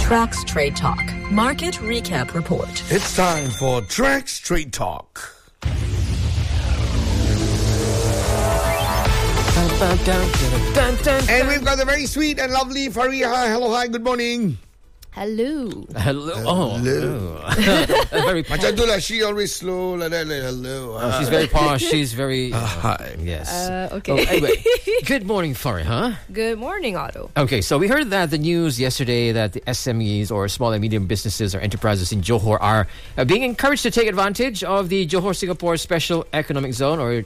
Trax Trade Talk Market Recap Report. It's time for Trax Trade Talk. And we've got the very sweet and lovely Fariha. Hello, hi, good morning. Hello. Hello. Very Macam tu lah, she always slow like that, like hello. she's very posh. She's very... Hi. Yes. Okay. Oh, anyway, good morning, Fariha. Good morning, Otto. Okay, so we heard that the news yesterday that the SMEs or small and medium businesses or enterprises in Johor are being encouraged to take advantage of the Johor Singapore Special Economic Zone or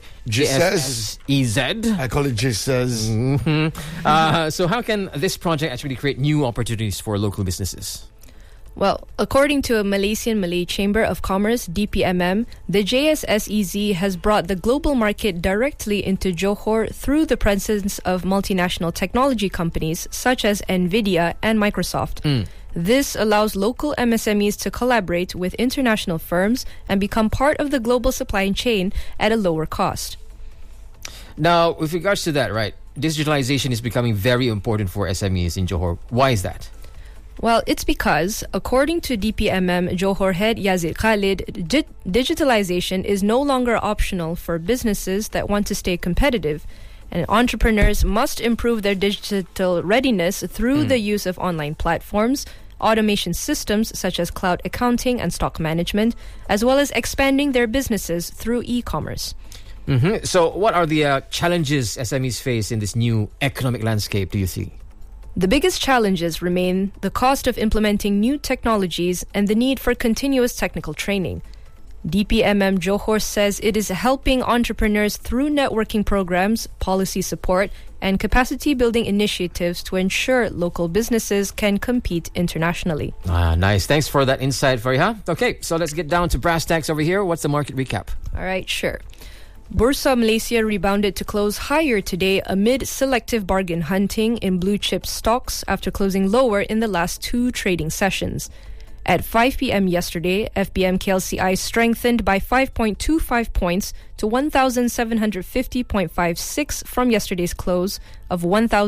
JSEZ. I call it JSEZ. Mm-hmm. So how can this project actually create new opportunities for local businesses? Well, according to a Malaysian Malay Chamber of Commerce, DPMM, the JSSEZ has brought the global market directly into Johor through the presence of multinational technology companies such as Nvidia and Microsoft. This allows local MSMEs to collaborate with international firms and become part of the global supply chain at a lower cost. Now, with regards to that, right, digitalization is becoming very important for SMEs in Johor. Why is that? Well, it's because, according to DPMM Johor head Yazid Khalid, digitalization is no longer optional for businesses that want to stay competitive, and entrepreneurs must improve their digital readiness through the use of online platforms, automation systems such as cloud accounting and stock management, as well as expanding their businesses through e-commerce. So what are the challenges SMEs face in this new economic landscape, do you see? The biggest challenges remain the cost of implementing new technologies and the need for continuous technical training. DPMM Johor says it is helping entrepreneurs through networking programs, policy support, and capacity building initiatives to ensure local businesses can compete internationally. Nice. Thanks for that insight, Fariha. Okay, so let's get down to brass tacks over here. What's the market recap? All right, sure. Bursa Malaysia rebounded to close higher today amid selective bargain hunting in blue chip stocks after closing lower in the last two trading sessions. At 5 p.m. yesterday, FBM KLCI strengthened by 5.25 points to 1,750.56 from yesterday's close of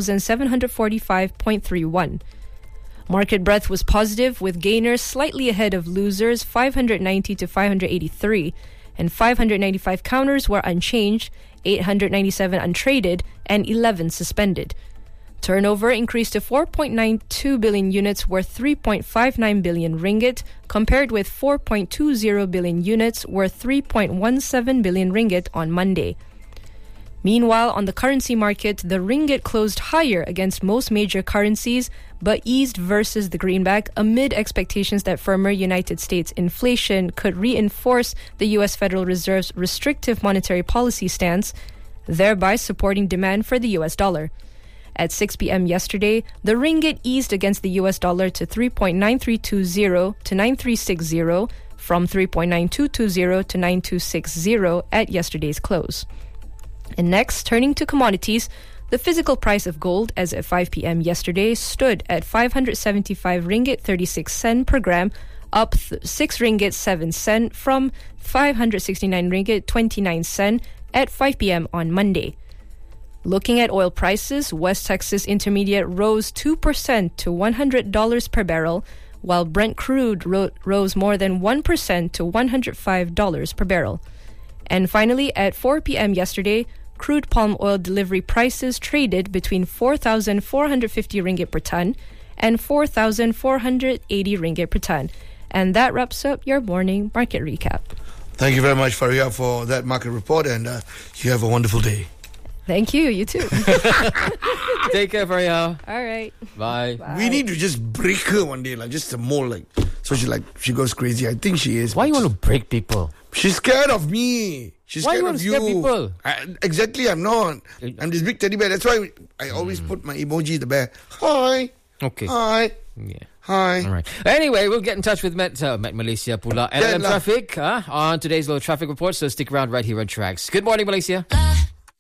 1,745.31. Market breadth was positive, with gainers slightly ahead of losers 590 to 583. And 595 counters were unchanged, 897 untraded, and 11 suspended. Turnover increased to 4.92 billion units worth 3.59 billion ringgit, compared with 4.20 billion units worth 3.17 billion ringgit on Monday. Meanwhile, on the currency market, the ringgit closed higher against most major currencies, but eased versus the greenback amid expectations that firmer United States inflation could reinforce the U.S. Federal Reserve's restrictive monetary policy stance, thereby supporting demand for the U.S. dollar. At 6 p.m. yesterday, the ringgit eased against the U.S. dollar to 3.9320 to 9360 from 3.9220 to 9260 at yesterday's close. And next, turning to commodities, the physical price of gold as at 5 p.m. yesterday stood at 575 ringgit 36 cent per gram, up 6 ringgit 7 cent from 569 ringgit 29 cent at 5 p.m. on Monday. Looking at oil prices, West Texas Intermediate rose 2% to $100 per barrel, while Brent crude rose more than 1% to $105 per barrel. And finally, at 4 p.m. yesterday, crude palm oil delivery prices traded between 4,450 ringgit per ton and 4,480 ringgit per ton. And that wraps up your morning market recap. Thank you very much, Fariha, for that market report, and you have a wonderful day. Thank you. You too. Take care, Fariha. All right. Bye. We need to just break her one day, like just a more like, so she goes crazy. I think she is. Why you want to break people? She's scared of me. She's Why scared you of want to you. scare people? Exactly, I'm not. I'm this big teddy bear. That's why I always put my emoji, the bear. Hi. Okay. Hi. Yeah. Hi. All right. Anyway, we'll get in touch with Met Malaysia pula. LM Traffic on today's low traffic report, so stick around right here on Trax. Good morning, Malaysia.